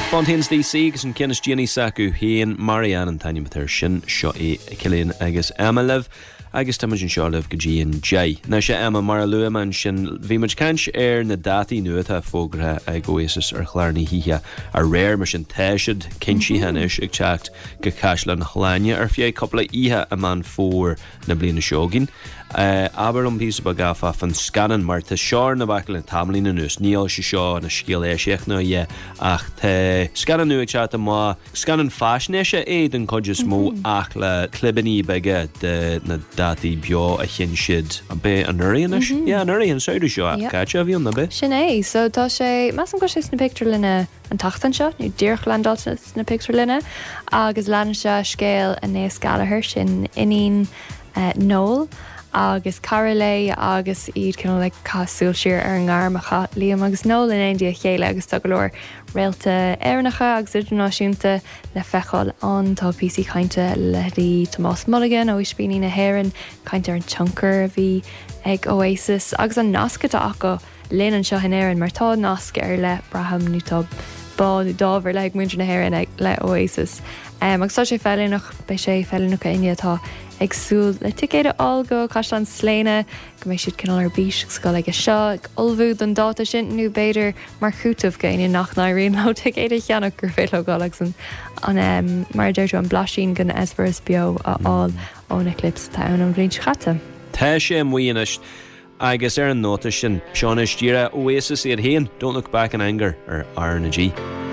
Fontaine's DC agus an Kenneth Jenny Saku Hain Marianne and Tanya Mathur Shin Sho Killian agus Emma agus Tamajin Sharlev Gajian Jay. Now she Emma Maralu man Shin Vimaj Kanch na dati nuata fogra Oasis or Clarny Hiha a rare mission Teshid Kinchi Hanish Ikchacht Gakashlan Hlanya or Fie couple Iha a man for Nablina Shogin. Aber piece bagafa van scannen maar te shar na bakkel en tamlin en us Neil Shishaw na skill shech no ye ach te scannen nu chat ma scannen fashion den kodjes mo achla klibeni bege de na dati bio a hinshid a be an urianish yeah an urian so do show catch of you na be Sinead so tá sé masam go na picture linne an tachtan shot nu dearchland daltas na picture linne agus lan scale a ne Gallagher sin inin Noel agus Carolay agus iad kind of casúil siar an ngarmacha Liam agus Noel in India chéile agus tugalor réalta éirnacha agus idirnáisiúnta le fechol an tá PC cainte lehí Tomás Mulligan ó ispíní na Héireann cainte an chunker bhí ag Oasis agus an nascata acu lin an seo in Éireann mar tá nasc le braham nutub bád dábhar le muintir na Héireann le Oasis agus tá sé fellinach bei sé fellinach a inniatá agsúil le ticéide algo caislan sléine go mééis siad cinál ar bís sco le seo ag olbhúd an dáta sin nó beidir mar chuútamh gaine nach naíon le ticéide cheannach gur féile gálaach an mar dúirú an blaisín gan Esperas bio aáil ón eclipse tá an bblin chatte. Tá sé muoinis agus an nóta sin Seán is díra Oasis iad hain, don't look back in anger or R&G.